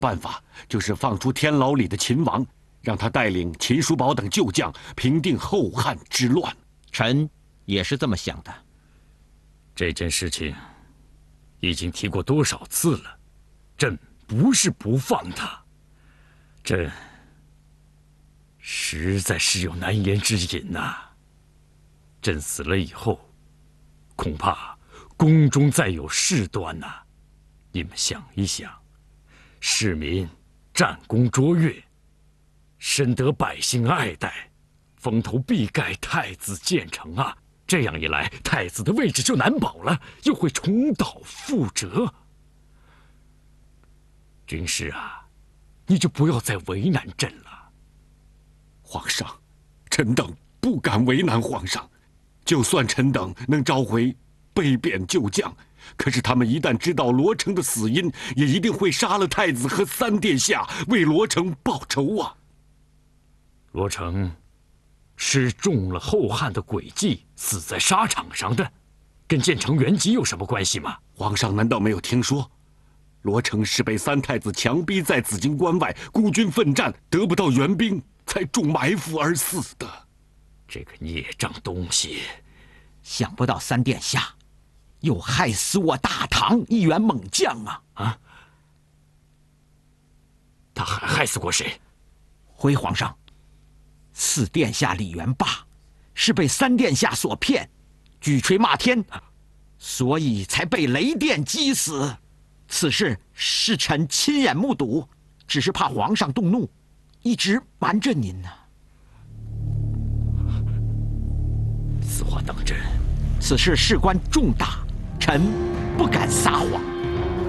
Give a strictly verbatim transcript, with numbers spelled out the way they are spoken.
办法就是放出天牢里的秦王，让他带领秦叔宝等旧将平定后汉之乱。 臣也是这么想的。 这件事情已经提过多少次了，朕不是不放他，朕实在是有难言之隐呐、啊。朕死了以后，恐怕宫中再有事端呐、啊。你们想一想，市民战功卓越，深得百姓爱戴，风头必盖太子建成啊！这样一来，太子的位置就难保了，又会重蹈覆辙。军师啊，你就不要再为难朕了。 皇上，臣等不敢为难皇上。就算臣等能召回被贬旧将，可是他们一旦知道罗成的死因，也一定会杀了太子和三殿下，为罗成报仇啊！ 罗成是中了后汉的诡计，死在沙场上的，跟建成原籍有什么关系吗？ 皇上难道没有听说，罗成是被三太子强逼在紫荆关外孤军奋战，得不到援兵，才中埋伏而死的？ 这个孽障东西！ 想不到三殿下又害死我大唐一员猛将啊！ 啊！他还害死过谁？ 回皇上，四殿下李元霸是被三殿下所骗，举锤骂天，所以才被雷电击死。此事是臣亲眼目睹，只是怕皇上动怒，一直瞒着您呢、啊。 此话当真？ 此事事关重大，臣不敢撒谎。